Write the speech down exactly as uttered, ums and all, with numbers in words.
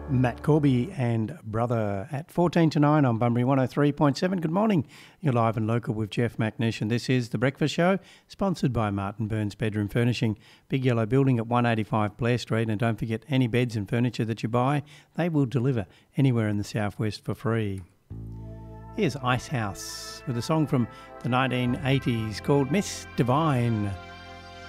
Matt Corby and Brother at fourteen to nine on Bunbury one oh three point seven. Good morning. You're live and local with Jeff McNish, and this is The Breakfast Show, sponsored by Martin Burns Bedroom Furnishing. Big Yellow Building at one eighty-five Blair Street. And don't forget, any beds and furniture that you buy, they will deliver anywhere in the southwest for free. Here's Icehouse with a song from the nineteen eighties called Miss Divine.